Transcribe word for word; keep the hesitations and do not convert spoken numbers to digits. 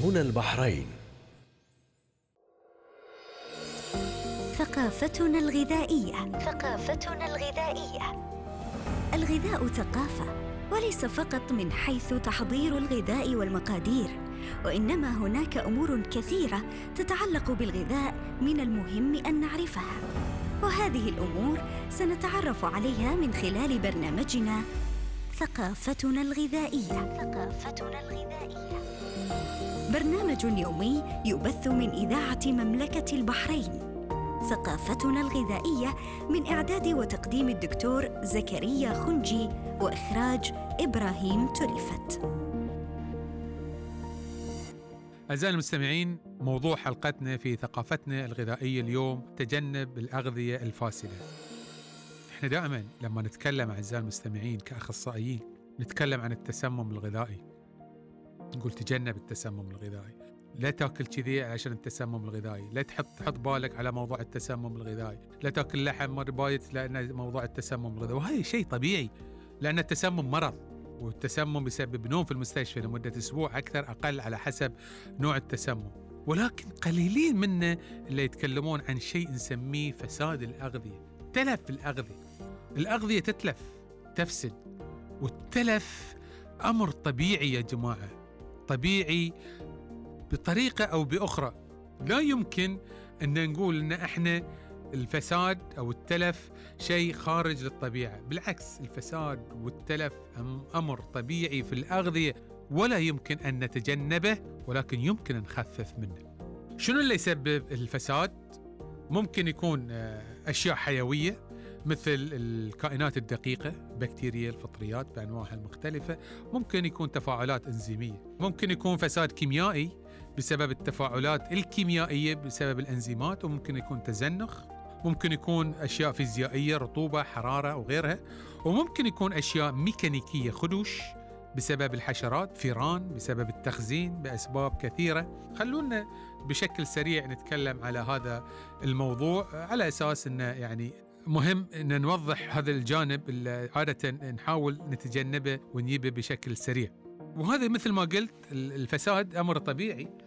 هنا البحرين. ثقافتنا الغذائية. ثقافتنا الغذائية. الغذاء ثقافة، وليس فقط من حيث تحضير الغذاء والمقادير، وإنما هناك أمور كثيرة تتعلق بالغذاء من المهم أن نعرفها، وهذه الأمور سنتعرف عليها من خلال برنامجنا ثقافتنا الغذائية. ثقافتنا الغذائية برنامج يومي يبث من إذاعة مملكة البحرين. ثقافتنا الغذائية من إعداد وتقديم الدكتور زكريا خنجي، وإخراج إبراهيم تلفت. أعزائي المستمعين، موضوع حلقتنا في ثقافتنا الغذائية اليوم تجنب الأغذية الفاسدة. إحنا دائما لما نتكلم أعزائي المستمعين كأخصائيين نتكلم عن التسمم الغذائي، نقول تجنب التسمم الغذائي، لا تاكل كذي عشان التسمم الغذائي، لا تحط تحط بالك على موضوع التسمم الغذائي، لا تاكل لحم مر بايت لأن موضوع التسمم الغذائي، وهذا شيء طبيعي لأن التسمم مرض، والتسمم يسبب نوم في المستشفى لمدة أسبوع أكثر أقل على حسب نوع التسمم. ولكن قليلين منا اللي يتكلمون عن شيء نسميه فساد الأغذية، تلف الأغذية. الأغذية تتلف تفسد، والتلف أمر طبيعي يا جماعة، طبيعي بطريقة أو بأخرى. لا يمكن أن نقول أن إحنا الفساد أو التلف شيء خارج للطبيعة، بالعكس الفساد والتلف أمر طبيعي في الأغذية ولا يمكن أن نتجنبه، ولكن يمكن أن نخفف منه. شنو اللي يسبب الفساد؟ ممكن يكون أشياء حيوية مثل الكائنات الدقيقة، بكتيريا، الفطريات بأنواعها المختلفة، ممكن يكون تفاعلات إنزيمية، ممكن يكون فساد كيميائي بسبب التفاعلات الكيميائية بسبب الأنزيمات، وممكن يكون تزنخ، ممكن يكون أشياء فيزيائية، رطوبة، حرارة وغيرها، وممكن يكون أشياء ميكانيكية، خدوش بسبب الحشرات، فيران بسبب التخزين، بأسباب كثيرة. خلونا بشكل سريع نتكلم على هذا الموضوع على أساس أنه يعني مهم أن نوضح هذا الجانب اللي عادة نحاول نتجنبه ونجيبه بشكل سريع. وهذا مثل ما قلت الفساد أمر طبيعي